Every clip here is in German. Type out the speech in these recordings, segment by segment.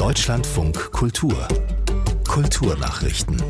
Deutschlandfunk Kultur. Kulturnachrichten.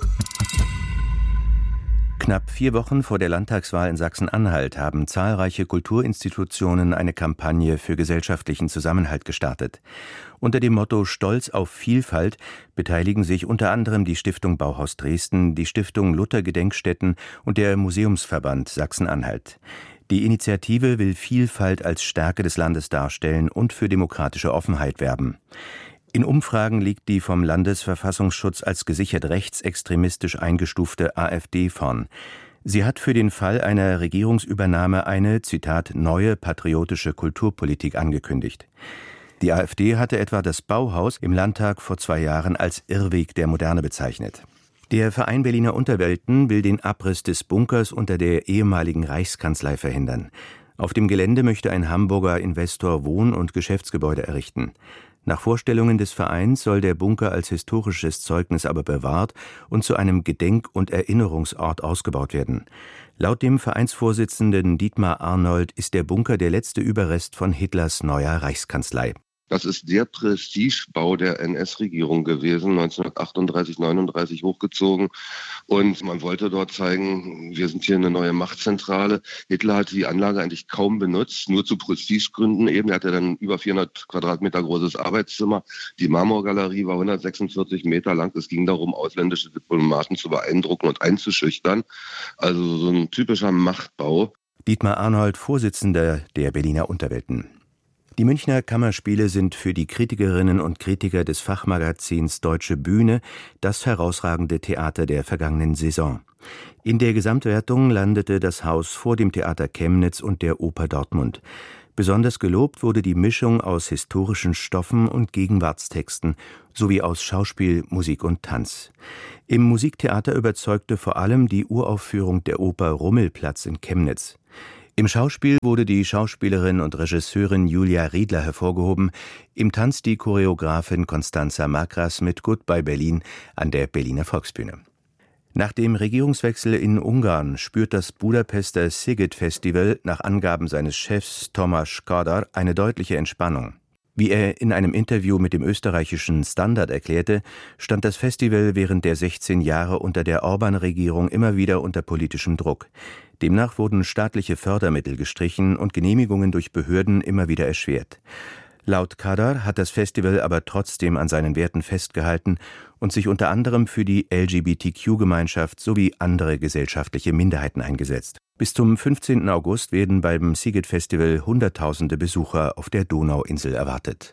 Knapp 4 Wochen vor der Landtagswahl in Sachsen-Anhalt haben zahlreiche Kulturinstitutionen eine Kampagne für gesellschaftlichen Zusammenhalt gestartet. Unter dem Motto »Stolz auf Vielfalt« beteiligen sich unter anderem die Stiftung Bauhaus Dresden, die Stiftung Luther Gedenkstätten und der Museumsverband Sachsen-Anhalt. Die Initiative will Vielfalt als Stärke des Landes darstellen und für demokratische Offenheit werben. In Umfragen liegt die vom Landesverfassungsschutz als gesichert rechtsextremistisch eingestufte AfD vorn. Sie hat für den Fall einer Regierungsübernahme eine, Zitat, neue patriotische Kulturpolitik angekündigt. Die AfD hatte etwa das Bauhaus im Landtag vor 2 Jahren als Irrweg der Moderne bezeichnet. Der Verein Berliner Unterwelten will den Abriss des Bunkers unter der ehemaligen Reichskanzlei verhindern. Auf dem Gelände möchte ein Hamburger Investor Wohn- und Geschäftsgebäude errichten. Nach Vorstellungen des Vereins soll der Bunker als historisches Zeugnis aber bewahrt und zu einem Gedenk- und Erinnerungsort ausgebaut werden. Laut dem Vereinsvorsitzenden Dietmar Arnold ist der Bunker der letzte Überrest von Hitlers neuer Reichskanzlei. Das ist der Prestigebau der NS-Regierung gewesen, 1938, 39 hochgezogen. Und man wollte dort zeigen, wir sind hier eine neue Machtzentrale. Hitler hat die Anlage eigentlich kaum benutzt, nur zu Prestigegründen eben. Er hatte dann über 400 Quadratmeter großes Arbeitszimmer. Die Marmorgalerie war 146 Meter lang. Es ging darum, ausländische Diplomaten zu beeindrucken und einzuschüchtern. Also so ein typischer Machtbau. Dietmar Arnold, Vorsitzender der Berliner Unterwelten. Die Münchner Kammerspiele sind für die Kritikerinnen und Kritiker des Fachmagazins Deutsche Bühne das herausragende Theater der vergangenen Saison. In der Gesamtwertung landete das Haus vor dem Theater Chemnitz und der Oper Dortmund. Besonders gelobt wurde die Mischung aus historischen Stoffen und Gegenwartstexten sowie aus Schauspiel, Musik und Tanz. Im Musiktheater überzeugte vor allem die Uraufführung der Oper Rummelplatz in Chemnitz. Im Schauspiel wurde die Schauspielerin und Regisseurin Julia Riedler hervorgehoben, im Tanz die Choreografin Constanza Makras mit Goodbye Berlin an der Berliner Volksbühne. Nach dem Regierungswechsel in Ungarn spürt das Budapester Sziget Festival nach Angaben seines Chefs Tamás Kádár eine deutliche Entspannung. Wie er in einem Interview mit dem österreichischen Standard erklärte, stand das Festival während der 16 Jahre unter der Orbán-Regierung immer wieder unter politischem Druck. Demnach wurden staatliche Fördermittel gestrichen und Genehmigungen durch Behörden immer wieder erschwert. Laut Kádár hat das Festival aber trotzdem an seinen Werten festgehalten und sich unter anderem für die LGBTQ-Gemeinschaft sowie andere gesellschaftliche Minderheiten eingesetzt. Bis zum 15. August werden beim Sziget Festival Hunderttausende Besucher auf der Donauinsel erwartet.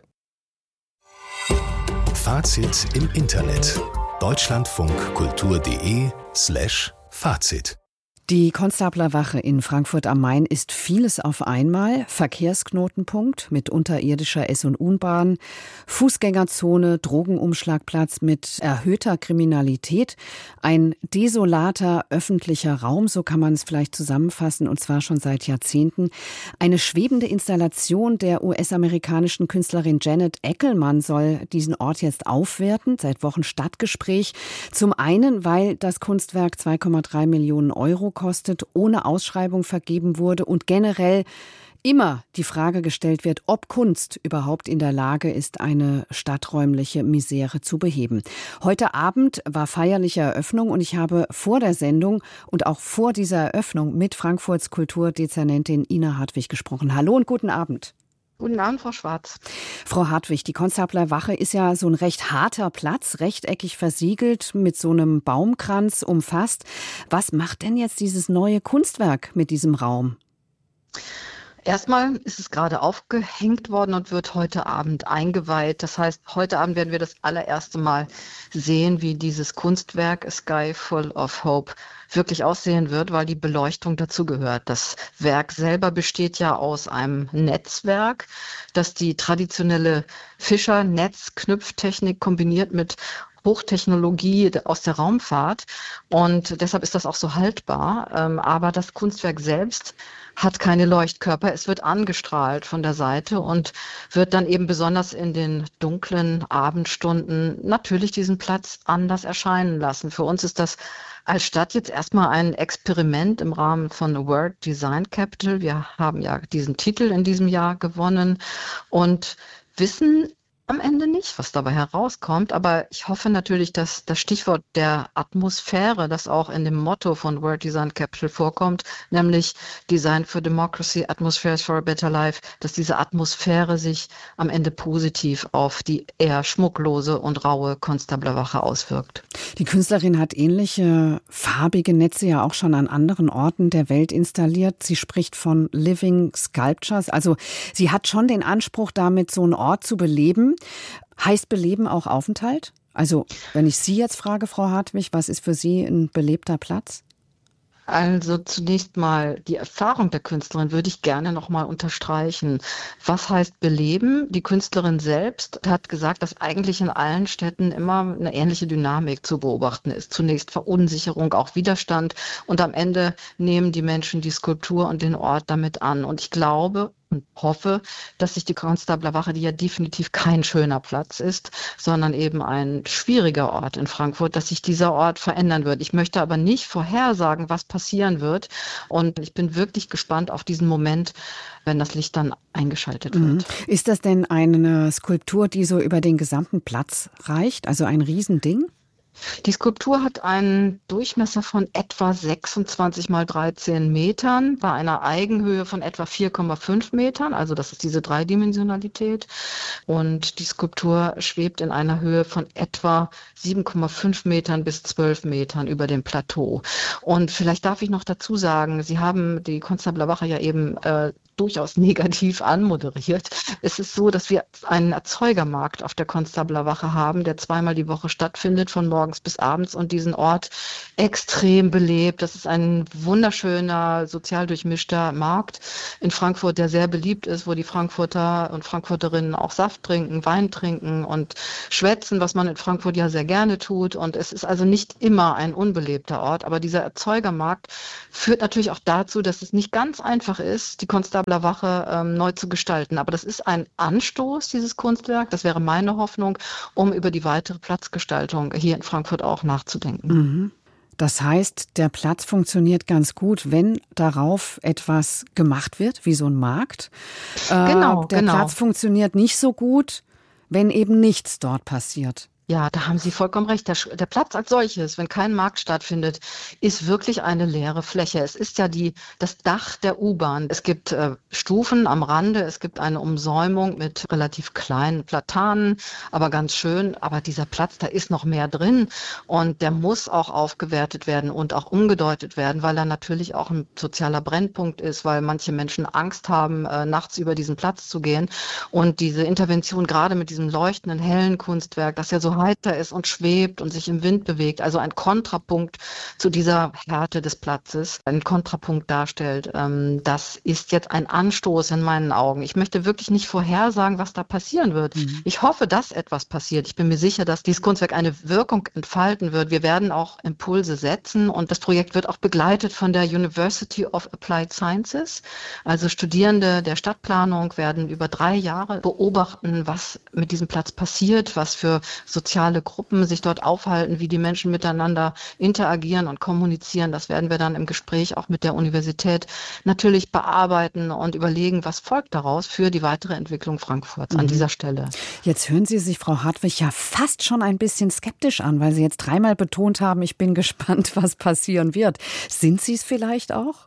Fazit im Internet. deutschlandfunkkultur.de/Fazit. Die Konstablerwache in Frankfurt am Main ist vieles auf einmal. Verkehrsknotenpunkt mit unterirdischer S- und U-Bahn, Fußgängerzone, Drogenumschlagplatz mit erhöhter Kriminalität. Ein desolater öffentlicher Raum, so kann man es vielleicht zusammenfassen, und zwar schon seit Jahrzehnten. Eine schwebende Installation der US-amerikanischen Künstlerin Janet Eckelmann soll diesen Ort jetzt aufwerten. Seit Wochen Stadtgespräch. Zum einen, weil das Kunstwerk 2,3 Millionen Euro kostet, ohne Ausschreibung vergeben wurde und generell immer die Frage gestellt wird, ob Kunst überhaupt in der Lage ist, eine stadträumliche Misere zu beheben. Heute Abend war feierliche Eröffnung und ich habe vor der Sendung und auch vor dieser Eröffnung mit Frankfurts Kulturdezernentin Ina Hartwig gesprochen. Hallo und guten Abend. Guten Abend, Frau Schwarz. Frau Hartwig, die Konstablerwache ist ja so ein recht harter Platz, rechteckig versiegelt, mit so einem Baumkranz umfasst. Was macht denn jetzt dieses neue Kunstwerk mit diesem Raum? Erstmal ist es gerade aufgehängt worden und wird heute Abend eingeweiht. Das heißt, heute Abend werden wir das allererste Mal sehen, wie dieses Kunstwerk A Sky Full of Hope wirklich aussehen wird, weil die Beleuchtung dazugehört. Das Werk selber besteht ja aus einem Netzwerk, das die traditionelle Fischer-Netz-Knüpftechnik kombiniert mit Hochtechnologie aus der Raumfahrt und deshalb ist das auch so haltbar. Aber das Kunstwerk selbst hat keine Leuchtkörper. Es wird angestrahlt von der Seite und wird dann eben besonders in den dunklen Abendstunden natürlich diesen Platz anders erscheinen lassen. Für uns ist das als Stadt jetzt erstmal ein Experiment im Rahmen von World Design Capital. Wir haben ja diesen Titel in diesem Jahr gewonnen und wissen am Ende nicht, was dabei herauskommt, aber ich hoffe natürlich, dass das Stichwort der Atmosphäre, das auch in dem Motto von World Design Capital vorkommt, nämlich Design for Democracy, Atmospheres for a Better Life, dass diese Atmosphäre sich am Ende positiv auf die eher schmucklose und raue Konstabler Wache auswirkt. Die Künstlerin hat ähnliche farbige Netze ja auch schon an anderen Orten der Welt installiert. Sie spricht von Living Sculptures, also sie hat schon den Anspruch, damit so einen Ort zu beleben. Heißt Beleben auch Aufenthalt? Also, wenn ich Sie jetzt frage, Frau Hartwig, was ist für Sie ein belebter Platz? Also zunächst mal die Erfahrung der Künstlerin würde ich gerne nochmal unterstreichen. Was heißt beleben? Die Künstlerin selbst hat gesagt, dass eigentlich in allen Städten immer eine ähnliche Dynamik zu beobachten ist. Zunächst Verunsicherung, auch Widerstand und am Ende nehmen die Menschen die Skulptur und den Ort damit an. Und ich glaube und hoffe, dass sich die Konstabler Wache, die ja definitiv kein schöner Platz ist, sondern eben ein schwieriger Ort in Frankfurt, dass sich dieser Ort verändern wird. Ich möchte aber nicht vorhersagen, was passieren wird. Und ich bin wirklich gespannt auf diesen Moment, wenn das Licht dann eingeschaltet wird. Ist das denn eine Skulptur, die so über den gesamten Platz reicht? Also ein Riesending? Die Skulptur hat einen Durchmesser von etwa 26 mal 13 Metern, bei einer Eigenhöhe von etwa 4,5 Metern, also das ist diese Dreidimensionalität. Und die Skulptur schwebt in einer Höhe von etwa 7,5 Metern bis 12 Metern über dem Plateau. Und vielleicht darf ich noch dazu sagen, Sie haben die Konstabler Wache ja eben durchaus negativ anmoderiert. Es ist so, dass wir einen Erzeugermarkt auf der Konstabler Wache haben, der zweimal die Woche stattfindet, von morgens bis abends und diesen Ort extrem belebt. Das ist ein wunderschöner, sozial durchmischter Markt in Frankfurt, der sehr beliebt ist, wo die Frankfurter und Frankfurterinnen auch Saft trinken, Wein trinken und schwätzen, was man in Frankfurt ja sehr gerne tut. Und es ist also nicht immer ein unbelebter Ort, aber dieser Erzeugermarkt führt natürlich auch dazu, dass es nicht ganz einfach ist, die Konstabler Wache neu zu gestalten. Aber das ist ein Anstoß, dieses Kunstwerk. Das wäre meine Hoffnung, um über die weitere Platzgestaltung hier in Frankfurt auch nachzudenken. Das heißt, der Platz funktioniert ganz gut, wenn darauf etwas gemacht wird, wie so ein Markt. Der Platz funktioniert nicht so gut, wenn eben nichts dort passiert. Ja, da haben Sie vollkommen recht. Der Platz als solches, wenn kein Markt stattfindet, ist wirklich eine leere Fläche. Es ist ja das Dach der U-Bahn. Es gibt Stufen am Rande, es gibt eine Umsäumung mit relativ kleinen Platanen, aber ganz schön. Aber dieser Platz, da ist noch mehr drin und der muss auch aufgewertet werden und auch umgedeutet werden, weil er natürlich auch ein sozialer Brennpunkt ist, weil manche Menschen Angst haben, nachts über diesen Platz zu gehen. Und diese Intervention gerade mit diesem leuchtenden, hellen Kunstwerk, das ja so heiter ist und schwebt und sich im Wind bewegt, also ein Kontrapunkt zu dieser Härte des Platzes, ein Kontrapunkt darstellt. Das ist jetzt ein Anstoß in meinen Augen. Ich möchte wirklich nicht vorhersagen, was da passieren wird. Ich hoffe, dass etwas passiert. Ich bin mir sicher, dass dieses Kunstwerk eine Wirkung entfalten wird. Wir werden auch Impulse setzen und das Projekt wird auch begleitet von der University of Applied Sciences. Also Studierende der Stadtplanung werden über 3 Jahre beobachten, was mit diesem Platz passiert, was für soziale Gruppen sich dort aufhalten, wie die Menschen miteinander interagieren und kommunizieren. Das werden wir dann im Gespräch auch mit der Universität natürlich bearbeiten und überlegen, was folgt daraus für die weitere Entwicklung Frankfurts an dieser Stelle. Jetzt hören Sie sich, Frau Hartwig, ja fast schon ein bisschen skeptisch an, weil Sie jetzt 3-mal betont haben, ich bin gespannt, was passieren wird. Sind Sie es vielleicht auch?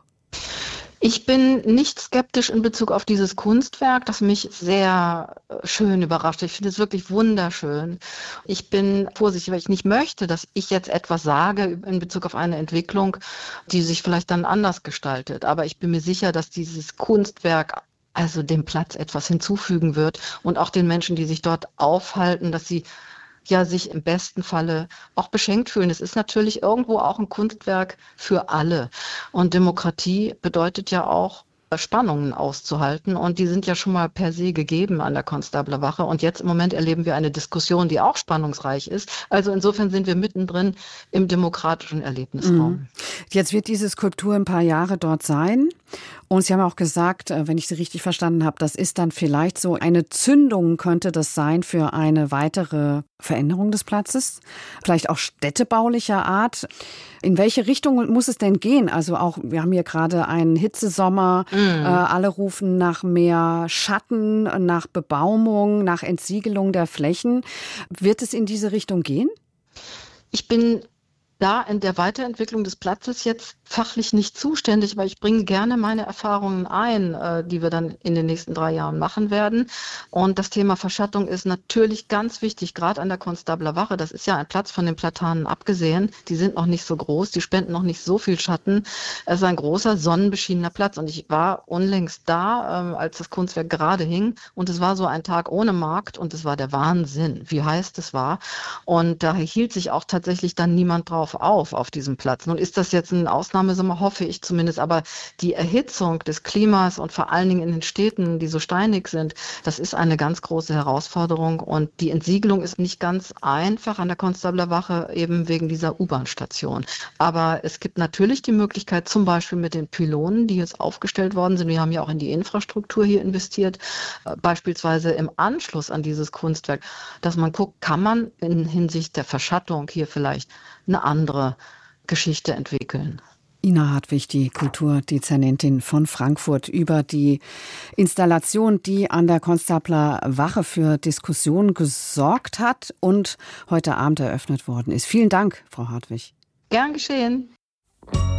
Ich bin nicht skeptisch in Bezug auf dieses Kunstwerk, das mich sehr schön überrascht. Ich finde es wirklich wunderschön. Ich bin vorsichtig, weil ich nicht möchte, dass ich jetzt etwas sage in Bezug auf eine Entwicklung, die sich vielleicht dann anders gestaltet. Aber ich bin mir sicher, dass dieses Kunstwerk also dem Platz etwas hinzufügen wird und auch den Menschen, die sich dort aufhalten, dass sie ja sich im besten Falle auch beschenkt fühlen. Es ist natürlich irgendwo auch ein Kunstwerk für alle. Und Demokratie bedeutet ja auch, Spannungen auszuhalten. Und die sind ja schon mal per se gegeben an der Konstabler Wache. Und jetzt im Moment erleben wir eine Diskussion, die auch spannungsreich ist. Also insofern sind wir mittendrin im demokratischen Erlebnisraum. Jetzt wird diese Skulptur ein paar Jahre dort sein. Und Sie haben auch gesagt, wenn ich Sie richtig verstanden habe, das ist dann vielleicht so eine Zündung, könnte das sein für eine weitere Veränderung des Platzes, vielleicht auch städtebaulicher Art. In welche Richtung muss es denn gehen? Also auch, wir haben hier gerade einen Hitzesommer, alle rufen nach mehr Schatten, nach Bebaumung, nach Entsiegelung der Flächen. Wird es in diese Richtung gehen? Ich bin da in der Weiterentwicklung des Platzes jetzt fachlich nicht zuständig, aber ich bringe gerne meine Erfahrungen ein, die wir dann in den nächsten 3 Jahren machen werden. Und das Thema Verschattung ist natürlich ganz wichtig, gerade an der Konstabler Wache. Das ist ja ein Platz von den Platanen abgesehen. Die sind noch nicht so groß, die spenden noch nicht so viel Schatten. Es ist ein großer, sonnenbeschienener Platz. Und ich war unlängst da, als das Kunstwerk gerade hing. Und es war so ein Tag ohne Markt und es war der Wahnsinn, wie heiß es war. Und da hielt sich auch tatsächlich dann niemand drauf auf diesem Platz. Nun ist das jetzt ein Ausnahmesommer, hoffe ich zumindest, aber die Erhitzung des Klimas und vor allen Dingen in den Städten, die so steinig sind, das ist eine ganz große Herausforderung und die Entsiegelung ist nicht ganz einfach an der Konstabler Wache, eben wegen dieser U-Bahn-Station. Aber es gibt natürlich die Möglichkeit, zum Beispiel mit den Pylonen, die jetzt aufgestellt worden sind, wir haben ja auch in die Infrastruktur hier investiert, beispielsweise im Anschluss an dieses Kunstwerk, dass man guckt, kann man in Hinsicht der Verschattung hier vielleicht eine andere Geschichte entwickeln. Ina Hartwig, die Kulturdezernentin von Frankfurt, über die Installation, die an der Konstabler Wache für Diskussionen gesorgt hat und heute Abend eröffnet worden ist. Vielen Dank, Frau Hartwig. Gern geschehen.